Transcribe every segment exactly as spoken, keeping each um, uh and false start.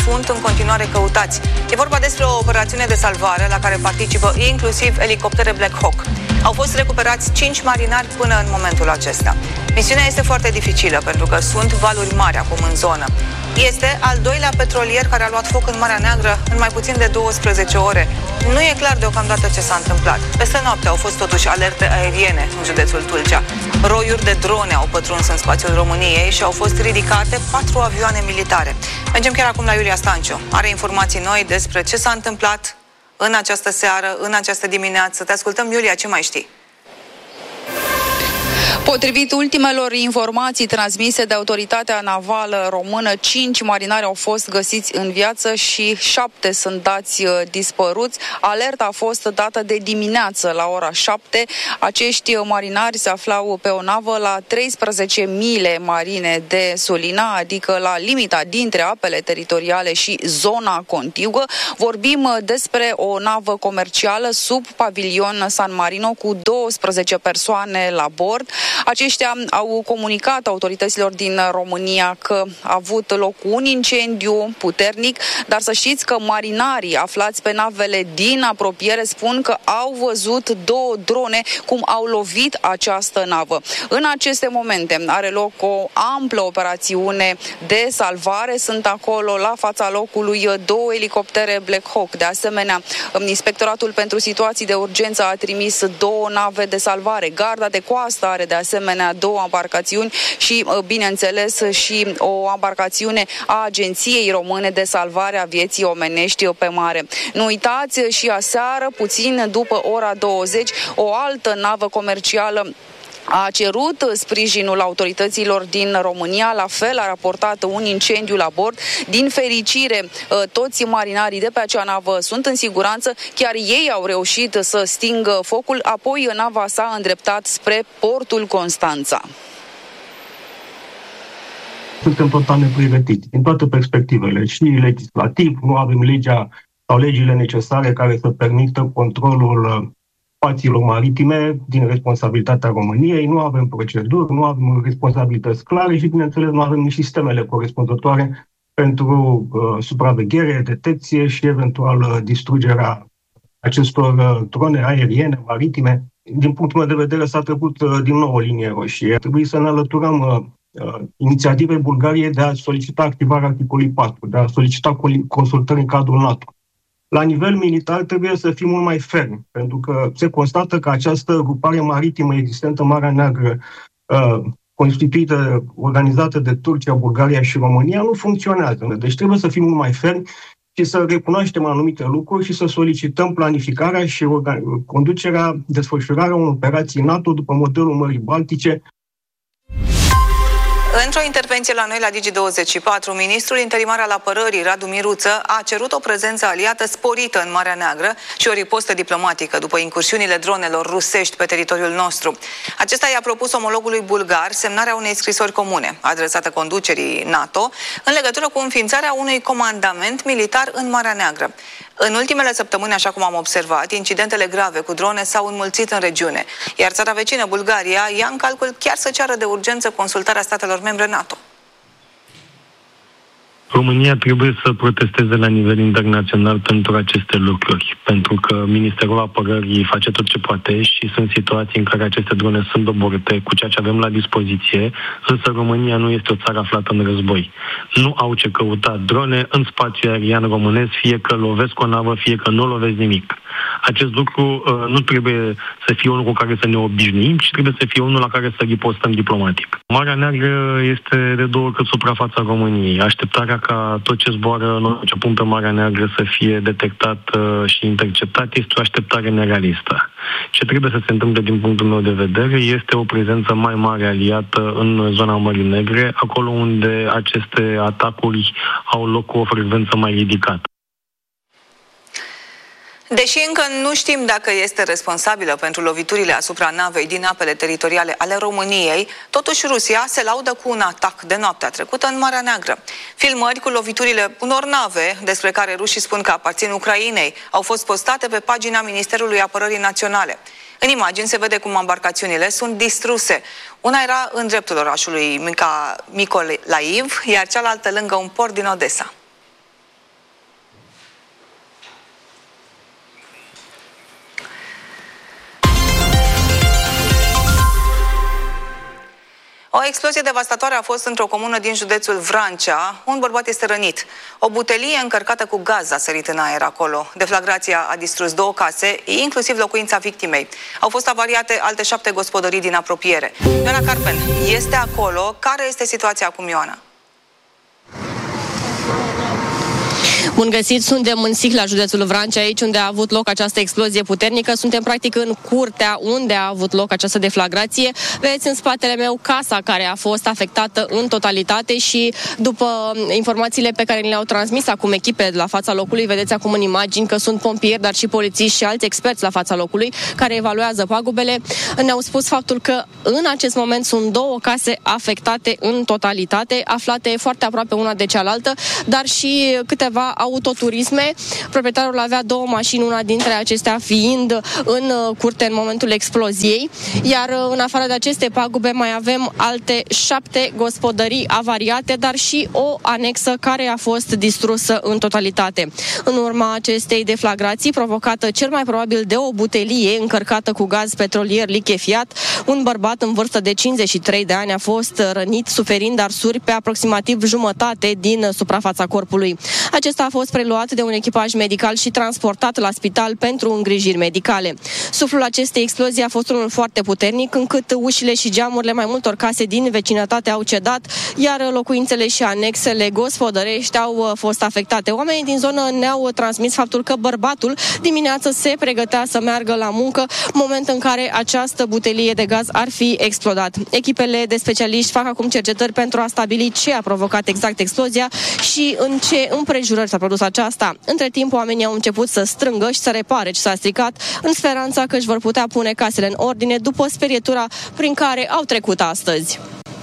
sunt în continuare căutați. E vorba despre o operațiune de salvare la care participă inclusiv elicoptere Black Hawk. Au fost recuperați cinci marinari până în momentul acesta. Misiunea este foarte dificilă pentru că sunt valuri mari acum în zonă. Este al doilea petrolier care a luat foc în Marea Neagră în mai puțin de douăsprezece ore. Nu e clar deocamdată ce s-a întâmplat. Peste noapte au fost totuși alerte aeriene în județul Tulcea. Roiuri de drone au pătruns în spațiul României și au fost ridicate patru avioane militare. Mergem chiar acum la Iulia Stanciu. Are informații noi despre ce s-a întâmplat în această seară, în această dimineață. Te ascultăm, Iulia, ce mai știi? Potrivit ultimelor informații transmise de autoritatea navală română, cinci marinari au fost găsiți în viață și șapte sunt dați dispăruți. Alerta a fost dată de dimineață la ora șapte. Acești marinari se aflau pe o navă la treisprezece mile marine de Sulina, adică la limita dintre apele teritoriale și zona contiguă. Vorbim despre o navă comercială sub pavilion San Marino cu douăsprezece persoane la bord. Aceștia au comunicat autorităților din România că a avut loc un incendiu puternic, dar să știți că marinarii aflați pe navele din apropiere spun că au văzut două drone cum au lovit această navă. În aceste momente are loc o amplă operațiune de salvare. Sunt acolo la fața locului două elicoptere Black Hawk. De asemenea, Inspectoratul pentru Situații de Urgență a trimis două nave de salvare. Garda de coastă are de asemenea două embarcațiuni și, bineînțeles, și o embarcațiune a Agenției Române de Salvare a Vieții Omenești pe mare. Nu uitați, și aseară, puțin după ora douăzeci, o altă navă comercială a cerut sprijinul autorităților din România, la fel a raportat un incendiu la bord. Din fericire, toți marinarii de pe acea navă sunt în siguranță, chiar ei au reușit să stingă focul, apoi nava s-a îndreptat spre portul Constanța. Suntem total nepregătiți din toate perspectivele, și legislativ, nu avem legea sau legile necesare care să permită controlul spațiilor maritime din responsabilitatea României, nu avem proceduri, nu avem responsabilități clare și, bineînțeles, nu avem nici sistemele corespunzătoare pentru uh, supraveghere, detecție și eventual uh, distrugerea acestor uh, drone aeriene, maritime. Din punctul meu de vedere s-a trecut uh, din nou o linie roșie. Trebuie să ne alăturăm uh, uh, inițiativei Bulgariei de a solicita activarea articolului patru, de a solicita consultări în cadrul NATO. La nivel militar trebuie să fim mult mai fermi, pentru că se constată că această grupare maritimă existentă în Marea Neagră, uh, constituită, organizată de Turcia, Bulgaria și România, nu funcționează. Deci trebuie să fim mult mai fermi și să recunoaștem anumite lucruri și să solicităm planificarea și conducerea, desfășurarea unor operații NATO după modelul Mării Baltice. Într-o intervenție la noi la Digi douăzeci și patru, ministrul interimar al apărării, Radu Miruță, a cerut o prezență aliată sporită în Marea Neagră și o ripostă diplomatică după incursiunile dronelor rusești pe teritoriul nostru. Acesta i-a propus omologului bulgar semnarea unei scrisori comune, adresată conducerii NATO, în legătură cu înființarea unui comandament militar în Marea Neagră. În ultimele săptămâni, așa cum am observat, incidentele grave cu drone s-au înmulțit în regiune, iar țara vecină, Bulgaria, ia în calcul chiar să ceară de urgență consultarea statelor membre NATO. România trebuie să protesteze la nivel internațional pentru aceste lucruri, pentru că Ministerul Apărării face tot ce poate și sunt situații în care aceste drone sunt doborâte cu ceea ce avem la dispoziție, însă România nu este o țară aflată în război. Nu au ce căuta drone în spațiul aerian românesc, fie că lovesc o navă, fie că nu lovesc nimic. Acest lucru uh, nu trebuie să fie unul cu care să ne obișnuim, ci trebuie să fie unul la care să ripostăm diplomatic. Marea Neagră este de două ori cât suprafața României. Așteptarea ca tot ce zboară noi ce pun pe Marea Neagră să fie detectat uh, și interceptat este o așteptare nerealistă. Ce trebuie să se întâmple din punctul meu de vedere este o prezență mai mare aliată în zona Mării Negre, acolo unde aceste atacuri au loc cu o frecvență mai ridicată. Deși încă nu știm dacă este responsabilă pentru loviturile asupra navei din apele teritoriale ale României, totuși Rusia se laudă cu un atac de noaptea trecută în Marea Neagră. Filmări cu loviturile unor nave, despre care rușii spun că aparțin Ucrainei, au fost postate pe pagina Ministerului Apărării Naționale. În imagini se vede cum embarcațiunile sunt distruse. Una era în dreptul orașului Mica, Micolaiv, iar cealaltă lângă un port din Odessa. explozie devastatoare a fost într-o comună din județul Vrancea. Un bărbat este rănit. O butelie încărcată cu gaz a sărit în aer acolo. Deflagrația a distrus două case, inclusiv locuința victimei. Au fost avariate alte șapte gospodării din apropiere. Ioana Carpen este acolo. Care este situația acum, Ioana? Bun găsit, suntem în Sihla, județul Vrancea, aici unde a avut loc această explozie puternică. Suntem practic în curtea unde a avut loc această deflagrație. Vedeți în spatele meu casa care a fost afectată în totalitate și după informațiile pe care le-au transmis acum echipele de la fața locului, vedeți acum în imagini că sunt pompieri, dar și polițiști și alți experți la fața locului care evaluează pagubele. Ne-au spus faptul că în acest moment sunt două case afectate în totalitate, aflate foarte aproape una de cealaltă, dar și câteva autoturisme. Proprietarul avea două mașini, una dintre acestea fiind în curte în momentul exploziei, iar în afară de aceste pagube mai avem alte șapte gospodării avariate, dar și o anexă care a fost distrusă în totalitate. În urma acestei deflagrații, provocată cel mai probabil de o butelie încărcată cu gaz petrolier lichefiat, un bărbat în vârstă de cincizeci și trei de ani a fost rănit, suferind arsuri pe aproximativ jumătate din suprafața corpului. Acesta a fost preluat de un echipaj medical și transportat la spital pentru îngrijiri medicale. Suflul acestei explozii a fost unul foarte puternic, încât ușile și geamurile mai multor case din vecinătate au cedat, iar locuințele și anexele gospodărești au fost afectate. Oamenii din zonă ne-au transmis faptul că bărbatul dimineață se pregătea să meargă la muncă, moment în care această butelie de gaz ar fi explodat. Echipele de specialiști fac acum cercetări pentru a stabili ce a provocat exact explozia și în ce împrejurări s-a produs aceasta. Între timp, oamenii au început să strângă și să repare ce s-a stricat, în speranța că își vor putea pune casele în ordine după sperietura prin care au trecut astăzi.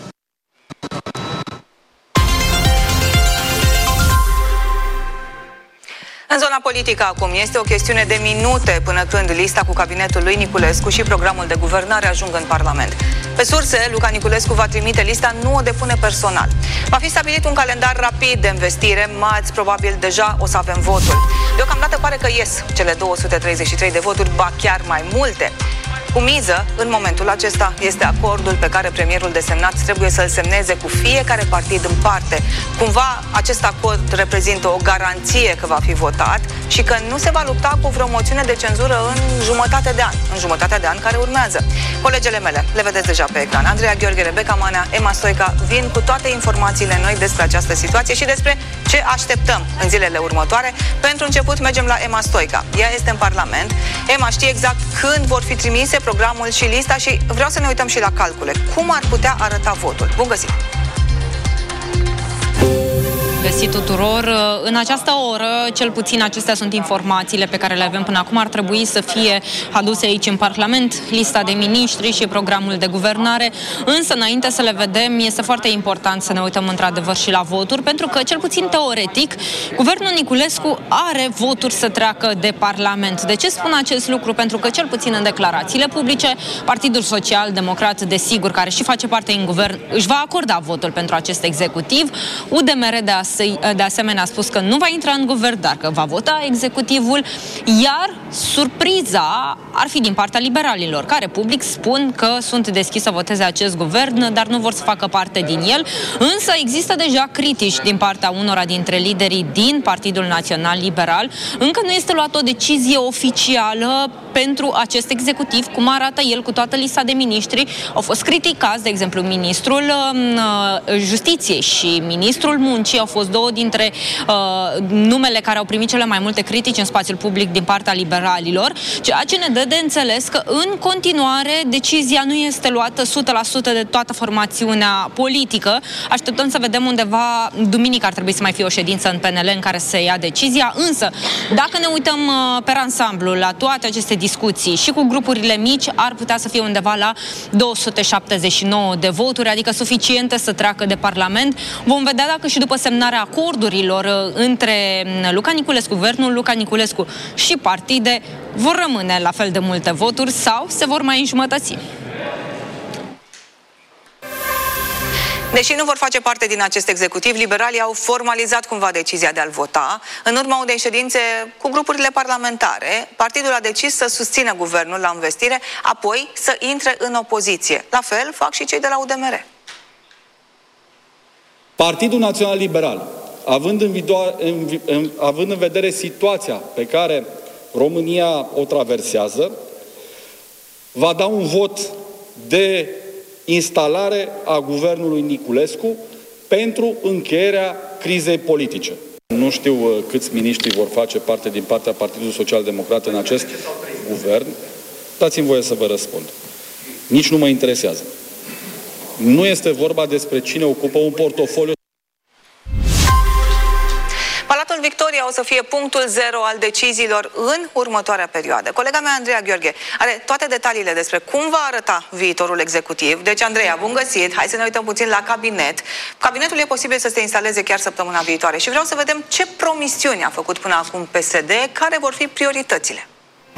În zona politică acum este o chestiune de minute până când lista cu cabinetul lui Niculescu și programul de guvernare ajung în Parlament. Pe surse, Luca Niculescu va trimite lista, nu o depune personal. Va fi stabilit un calendar rapid de investire, marți probabil deja o să avem votul. Deocamdată pare că ies cele două sute treizeci și trei de voturi, ba chiar mai multe. Cu miză, în momentul acesta, este acordul pe care premierul desemnat trebuie să-l semneze cu fiecare partid în parte. Cumva, acest acord reprezintă o garanție că va fi votat și că nu se va lupta cu vreo moțiune de cenzură în jumătate de an, în jumătatea de an care urmează. Colegele mele, le vedeți deja pe ecran, Andreea Gheorghe, Rebecca Manea, Emma Stoica, vin cu toate informațiile noi despre această situație și despre ce așteptăm în zilele următoare. Pentru început, mergem la Emma Stoica. Ea este în Parlament. Emma știe exact când vor fi trimise programul și lista și vreau să ne uităm și la calcule. Cum ar putea arăta votul? Bun găsit! Găsit tuturor. În această oră, cel puțin acestea sunt informațiile pe care le avem până acum, ar trebui să fie aduse aici în Parlament, lista de miniștri și programul de guvernare, însă înainte să le vedem, este foarte important să ne uităm într-adevăr și la voturi, pentru că, cel puțin teoretic, guvernul Niculescu are voturi să treacă de Parlament. De ce spun acest lucru? Pentru că, cel puțin în declarațiile publice, Partidul Social Democrat, desigur, care și face parte în guvern, își va acorda votul pentru acest executiv. U D M R de asemenea De asemenea, a spus că nu va intra în guvern, dar că va vota executivul, iar surpriza ar fi din partea liberalilor, care public spun că sunt deschiși să voteze acest guvern, dar nu vor să facă parte din el. Însă există deja critici din partea unora dintre liderii din Partidul Național Liberal. Încă nu este luată o decizie oficială pentru acest executiv, cum arată el cu toată lista de miniștri. Au fost criticați, de exemplu, ministrul uh, Justiției și ministrul Muncii, au fost două dintre uh, numele care au primit cele mai multe critici în spațiul public din partea liberalilor, ceea ce ne dă de înțeles că în continuare decizia nu este luată o sută la sută de toată formațiunea politică. Așteptăm să vedem undeva, duminică ar trebui să mai fie o ședință în P N L în care se ia decizia, însă dacă ne uităm uh, pe ansamblu la toate aceste discuții și cu grupurile mici, ar putea să fie undeva la două sute șaptezeci și nouă de voturi, adică suficiente să treacă de Parlament. Vom vedea dacă și după semnarea acordurilor între Luca Niculescu, guvernul Luca Niculescu și partide vor rămâne la fel de multe voturi sau se vor mai înjumătăți. Deși nu vor face parte din acest executiv, liberalii au formalizat cumva decizia de a-l vota. În urma unei ședințe cu grupurile parlamentare, partidul a decis să susțină guvernul la investire, apoi să intre în opoziție. La fel fac și cei de la U D M R. Partidul Național Liberal, având în, în, în, având în vedere situația pe care România o traversează, va da un vot de instalare a guvernului Niculescu pentru încheierea crizei politice. Nu știu câți miniștri vor face parte din partea Partidului Social Democrat în acest guvern. Dați-mi voie să vă răspund. Nici nu mă interesează. Nu este vorba despre cine ocupă un portofoliu. Palatul Victoria o să fie punctul zero al deciziilor în următoarea perioadă. Colega mea, Andreea Gheorghe, are toate detaliile despre cum va arăta viitorul executiv. Deci, Andreea, bun găsit! Hai să ne uităm puțin la cabinet. Cabinetul e posibil să se instaleze chiar săptămâna viitoare și vreau să vedem ce promisiuni a făcut până acum P S D, care vor fi prioritățile.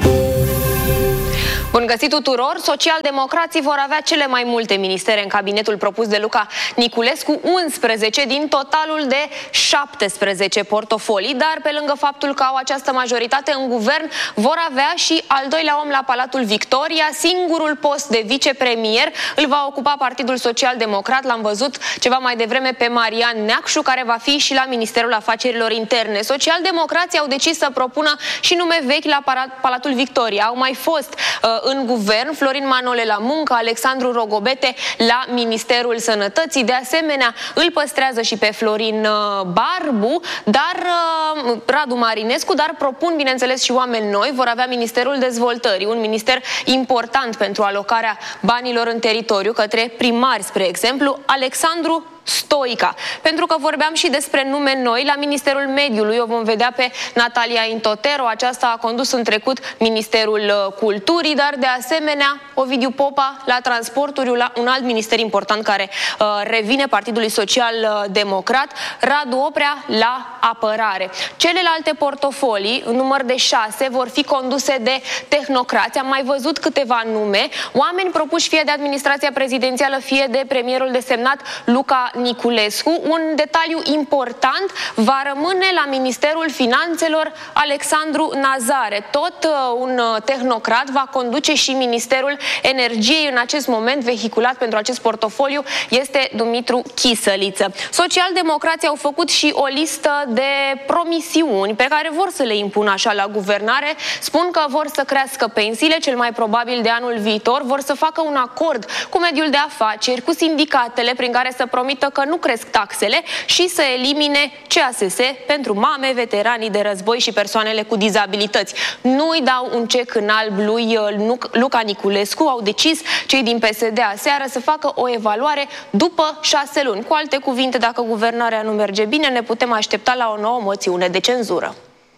Bun găsit tuturor! Socialdemocrații vor avea cele mai multe ministere în cabinetul propus de Luca Niculescu, unsprezece din totalul de șaptesprezece portofolii, dar pe lângă faptul că au această majoritate în guvern, vor avea și al doilea om la Palatul Victoria. Singurul post de vicepremier îl va ocupa Partidul Social Democrat. L-am văzut ceva mai devreme pe Marian Neacșu, care va fi și la Ministerul Afacerilor Interne. Socialdemocrații au decis să propună și nume vechi la Palatul Victoria. Au mai fost uh, în guvern Florin Manole la muncă, Alexandru Rogobete la Ministerul Sănătății. De asemenea, îl păstrează și pe Florin Barbu, dar Radu Marinescu, dar propun, bineînțeles, și oameni noi. Vor avea Ministerul Dezvoltării, un minister important pentru alocarea banilor în teritoriu către primari, spre exemplu, Alexandru Stoica. Pentru că vorbeam și despre nume noi, la Ministerul Mediului o vom vedea pe Natalia Intotero. Aceasta a condus în trecut Ministerul Culturii, dar de asemenea Ovidiu Popa la Transporturi, un alt minister important care uh, revine Partidului Social Democrat, Radu Oprea la Apărare. Celelalte portofolii, în număr de șase, vor fi conduse de tehnocrați. Am mai văzut câteva nume, oameni propuși fie de administrația prezidențială, fie de premierul desemnat Luca Niculescu. Un detaliu important, va rămâne la Ministerul Finanțelor Alexandru Nazare. Tot uh, un tehnocrat va conduce și Ministerul Energiei. În acest moment, vehiculat pentru acest portofoliu este Dumitru Chisăliță. Socialdemocrații au făcut și o listă de promisiuni pe care vor să le impună așa la guvernare. Spun că vor să crească pensiile, cel mai probabil de anul viitor, vor să facă un acord cu mediul de afaceri, cu sindicatele, prin care să promită că nu cresc taxele și să elimine C A S S pentru mame, veteranii de război și persoanele cu dizabilități. Nu îi dau un cec în alb lui Luca Niculescu. Au decis cei din P S D aseară să facă o evaluare după șase luni. Cu alte cuvinte, dacă guvernarea nu merge bine, ne putem aștepta la o nouă moțiune de cenzură.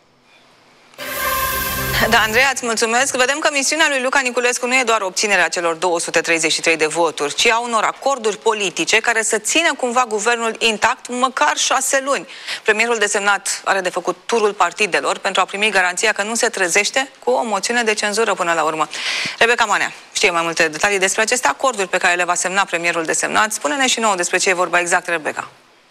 Da, Andreea, îți mulțumesc. Vedem că misiunea lui Luca Niculescu nu e doar obținerea celor două sute treizeci și trei de voturi, ci a unor acorduri politice care să țină cumva guvernul intact măcar șase luni. Premierul desemnat are de făcut turul partidelor pentru a primi garanția că nu se trezește cu o moțiune de cenzură până la urmă. Rebecca Manea știe mai multe detalii despre aceste acorduri pe care le va semna premierul desemnat. Spune-ne și nouă despre ce e vorba exact, Rebecca.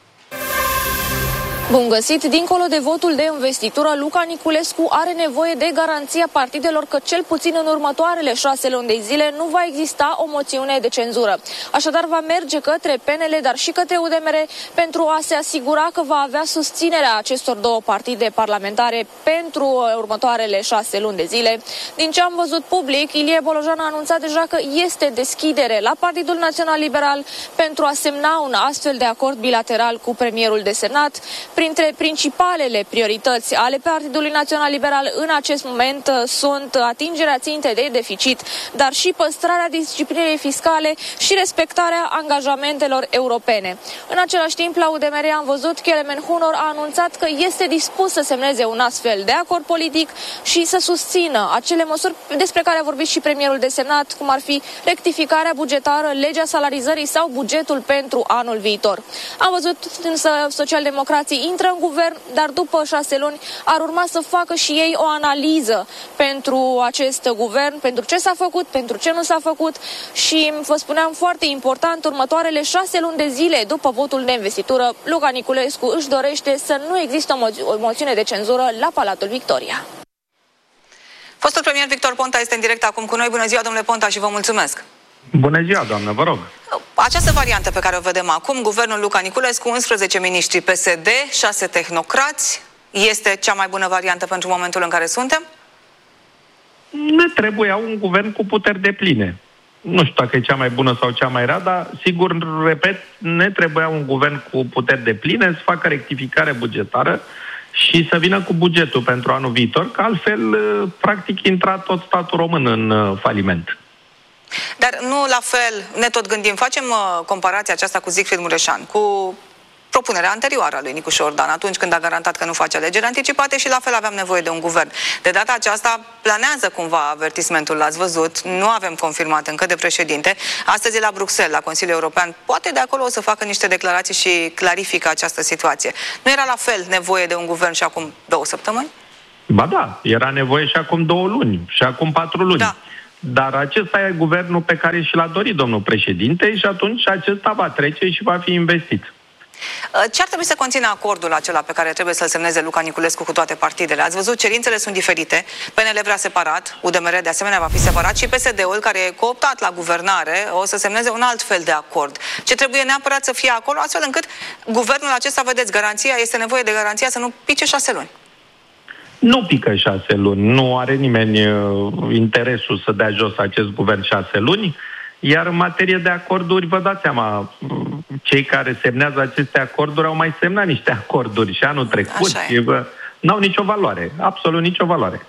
Bun găsit! Dincolo de votul de investitură, Luca Niculescu are nevoie de garanția partidelor că cel puțin în următoarele șase luni de zile nu va exista o moțiune de cenzură. Așadar va merge către P N L, dar și către U D M R pentru a se asigura că va avea susținerea acestor două partide parlamentare pentru următoarele șase luni de zile. Din ce am văzut public, Ilie Bolojan a anunțat deja că este deschidere la Partidul Național Liberal pentru a semna un astfel de acord bilateral cu premierul desemnat. Printre principalele priorități ale Partidului Național Liberal în acest moment sunt atingerea țintei de deficit, dar și păstrarea disciplinei fiscale și respectarea angajamentelor europene. În același timp, la U D M R am văzut că Kelemen Hunor a anunțat că este dispus să semneze un astfel de acord politic și să susțină acele măsuri despre care a vorbit și premierul desemnat, cum ar fi rectificarea bugetară, legea salarizării sau bugetul pentru anul viitor. Am văzut însă socialdemocrații intră în guvern, dar după șase luni ar urma să facă și ei o analiză pentru acest guvern, pentru ce s-a făcut, pentru ce nu s-a făcut și, vă spuneam, foarte important, următoarele șase luni de zile după votul de investitură, Luca Niculescu își dorește să nu există o, mo- o moțiune de cenzură la Palatul Victoria. Fostul premier Victor Ponta este în direct acum cu noi. Bună ziua, domnule Ponta, și vă mulțumesc! Bună ziua, doamnă, vă rog. Această variantă pe care o vedem acum, guvernul Luca Niculescu, unsprezece miniștri P S D, șase tehnocrați, este cea mai bună variantă pentru momentul în care suntem? Ne trebuia un guvern cu puteri depline. Nu știu dacă e cea mai bună sau cea mai rea, dar, sigur, repet, ne trebuia un guvern cu puteri depline, să facă rectificare bugetară și să vină cu bugetul pentru anul viitor, că altfel, practic, intra tot statul român în faliment. Dar nu la fel, ne tot gândim, facem uh, comparația aceasta cu Siegfried Mureșan, cu propunerea anterioară a lui Nicu Șordan, atunci când a garantat că nu face alegeri anticipate și la fel aveam nevoie de un guvern. De data aceasta planează cumva avertismentul, l-ați văzut, nu avem confirmat încă de președinte. Astăzi e la Bruxelles, la Consiliul European, poate de acolo o să facă niște declarații și clarifică această situație. Nu era la fel nevoie de un guvern și acum două săptămâni? Ba da, era nevoie și acum două luni, și acum patru luni. Da. Dar acesta e guvernul pe care și l-a dorit domnul președinte și atunci acesta va trece și va fi investit. Ce ar trebui să conțină acordul acela pe care trebuie să-l semneze Luca Niculescu cu toate partidele? Ați văzut, cerințele sunt diferite. P N L vrea separat, U D M R de asemenea va fi separat și P S D-ul, care e cooptat la guvernare, o să semneze un alt fel de acord. Ce trebuie neapărat să fie acolo, astfel încât guvernul acesta, vedeți, garanția, este nevoie de garanția să nu pice șase luni. Nu pică șase luni, nu are nimeni uh, interesul să dea jos acest guvern șase luni, iar în materie de acorduri, vă dați seama, cei care semnează aceste acorduri au mai semnat niște acorduri și anul trecut n-au nicio valoare, absolut nicio valoare.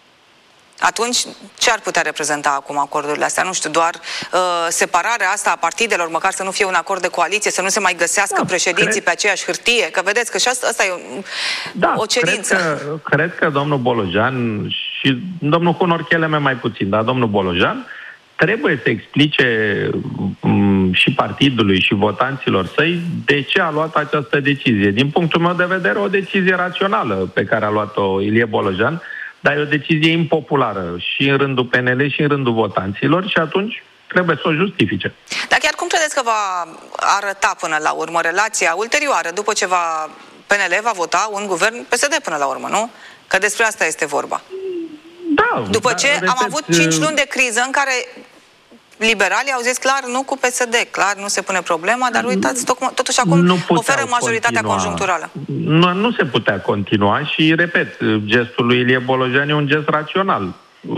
Atunci, ce ar putea reprezenta acum acordurile astea? Nu știu, doar uh, separarea asta a partidelor, măcar să nu fie un acord de coaliție, să nu se mai găsească da, președinții cred... pe aceeași hârtie, că vedeți că și asta, asta e o, da, o cerință. Cred că, cred că domnul Bolojan și domnul Hunor Cheleme mai puțin, dar domnul Bolojan trebuie să explice um, și partidului și votanților săi de ce a luat această decizie. Din punctul meu de vedere, o decizie rațională pe care a luat-o Ilie Bolojan, dar e o decizie impopulară și în rândul P N L și în rândul votanților și atunci trebuie să o justifice. Dar chiar cum credeți că va arăta până la urmă relația ulterioară, după ce va, P N L va vota un guvern P S D până la urmă, nu? Că despre asta este vorba. Da. După da, ce repet, am avut cinci luni de criză în care liberalii au zis clar nu cu P S D, clar nu se pune problema, dar uitați, totuși acum oferă majoritatea continua. conjuncturală. Nu, nu se putea continua și, repet, gestul lui Ilie Bolojan e un gest rațional.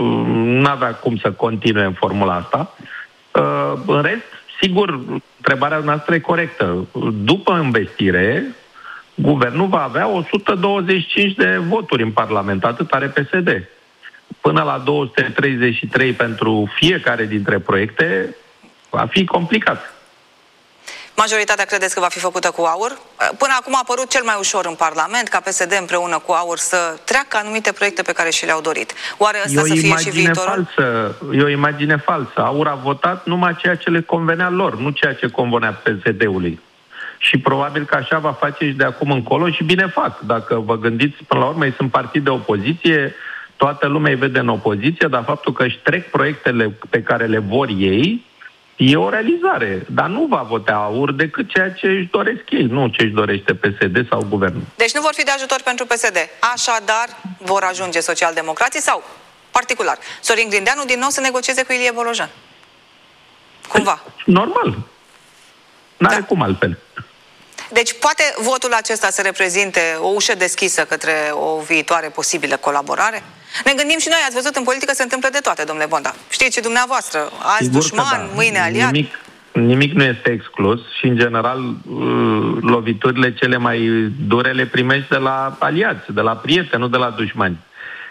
Nu avea cum să continue în formula asta. În rest, sigur, întrebarea noastră e corectă. După investire, guvernul va avea o sută douăzeci și cinci de voturi în Parlament, atât are P S D. Până la două sute treizeci și trei pentru fiecare dintre proiecte va fi complicat. Majoritatea credeți că va fi făcută cu aur? Până acum a părut cel mai ușor în Parlament ca P S D împreună cu aur să treacă anumite proiecte pe care și le-au dorit. Oare ăsta să fie și viitorul? Falsă. E o imagine falsă. Aur a votat numai ceea ce le convenea lor, nu ceea ce convenea P S D-ului. Și probabil că așa va face și de acum încolo și bine fac. Dacă vă gândiți, până la urmă, ei sunt partid de opoziție, toată lumea îi vede în opoziție, dar faptul că își trec proiectele pe care le vor ei e o realizare. Dar nu va vota aur decât ceea ce își doresc ei, nu ce își dorește P S D sau guvernul. Deci nu vor fi de ajutor pentru P S D. Așadar, vor ajunge socialdemocrații sau, particular, Sorin Grindeanu din nou să negocieze cu Ilie Bolojan. Cumva. Normal. N-are da. cum altfel. Deci poate votul acesta să reprezinte o ușă deschisă către o viitoare posibilă colaborare? Ne gândim și noi, ați văzut, în politică se întâmplă de toate, domnule Bonda. Știți și dumneavoastră, azi Sigur dușman, da. mâine aliat. Nimic, nimic nu este exclus și, în general, loviturile cele mai dure le primești de la aliați, de la prieteni, nu de la dușmani.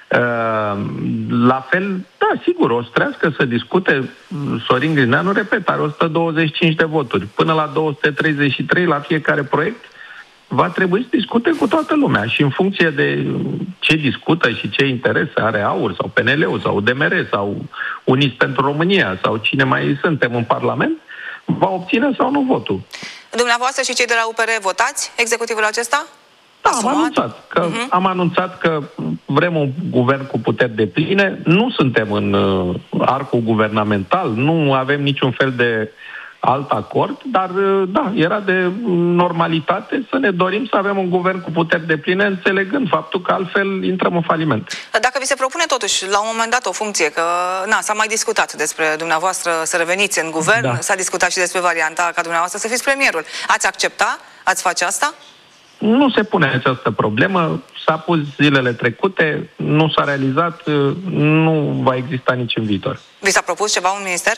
La fel, da, sigur, o să trească să discute Sorin Grindeanu, repet, are o sută douăzeci și cinci de voturi. Până la două sute treizeci și trei la fiecare proiect va trebui să discute cu toată lumea și în funcție de ce discută și ce interese are aur sau P N L-ul sau U D M R sau Uniți pentru România sau cine mai suntem în Parlament, va obține sau nu votul. Dumneavoastră și cei de la U P R votați executivul acesta? Da, am anunțat, că, uh-huh. am anunțat că vrem un guvern cu puteri depline, nu suntem în uh, arcul guvernamental, nu avem niciun fel de alt acord, dar da, era de normalitate să ne dorim să avem un guvern cu puteri depline, înțelegând faptul că altfel intrăm în faliment. Dacă vi se propune totuși la un moment dat o funcție, că na, s-a mai discutat despre dumneavoastră să reveniți în guvern, da. S-a discutat și despre varianta ca dumneavoastră să fiți premierul. Ați accepta? Ați face asta? Nu se pune această problemă, s-a pus zilele trecute, nu s-a realizat, nu va exista nici în viitor. Vi s-a propus ceva un minister?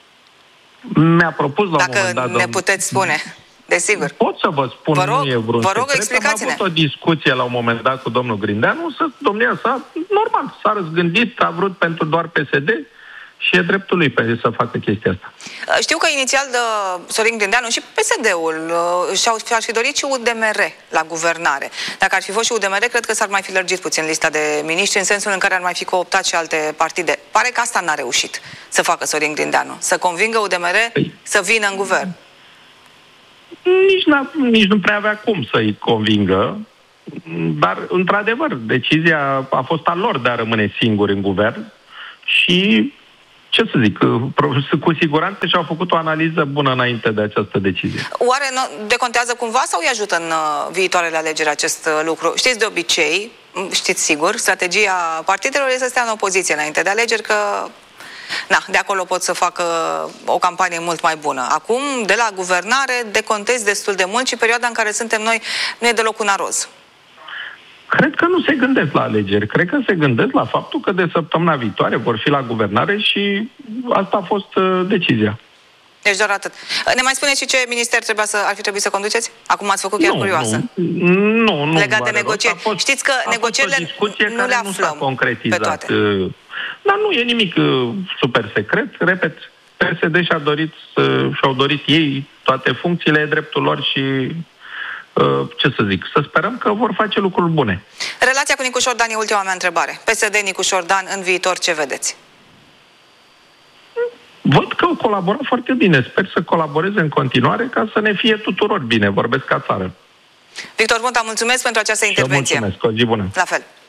Mi-a propus la Dacă un moment dat... ne domn... puteți spune, desigur. Pot să vă spun, vă rog, nu e vreun vă rog, explicați-ne. Am avut o discuție la un moment dat cu domnul Grindeanu, să domnia sa, normal, s-a răzgândit, a vrut pentru doar P S D și e dreptul lui pe să facă chestia asta. Știu că inițial de Sorin Grindeanu și P S D-ul și-au fi dorit și U D M R la guvernare. Dacă ar fi fost și U D M R, cred că s-ar mai fi lărgit puțin lista de miniștri, în sensul în care ar mai fi cooptat și alte partide. Pare că asta n-a reușit să facă Sorin Grindeanu, să convingă U D M R păi, să vină în guvern. Nici, nici nu prea avea cum să-i convingă, dar, într-adevăr, decizia a fost a lor de a rămâne singuri în guvern și ce să zic, cu siguranță și-au făcut o analiză bună înainte de această decizie. Oare decontează cumva sau îi ajută în viitoarele alegeri acest lucru? Știți, de obicei, știți sigur, strategia partidelor este să stea în opoziție înainte de alegeri, că na, de acolo pot să facă o campanie mult mai bună. Acum, de la guvernare, decontezi destul de mult și perioada în care suntem noi nu e deloc una roz. Cred că nu se gândesc la alegeri. Cred că se gândesc la faptul că de săptămâna viitoare vor fi la guvernare și asta a fost uh, decizia. Deci doar atât. Ne mai spuneți și ce minister trebuia să, ar fi trebuit să conduceți? Acum ați făcut chiar nu, curioasă. Nu, nu. Legat de negocieri. Fost, Știți că negocierile nu le aflăm concretizat. Pe toate. Dar nu e nimic uh, super secret. Repet, P S D și-a dorit, uh, și-au dorit ei toate funcțiile, e dreptul lor și... ce să zic, să sperăm că vor face lucruri bune. Relația cu Nicu Șordan e ultima mea întrebare. P S D, Nicu Șordan, în viitor ce vedeți? Văd că au colaborat foarte bine. Sper să colaboreze în continuare ca să ne fie tuturor bine. Vorbesc ca țară. Victor Ponta, mulțumesc pentru această intervenție. Eu mulțumesc. O zi bună. La fel.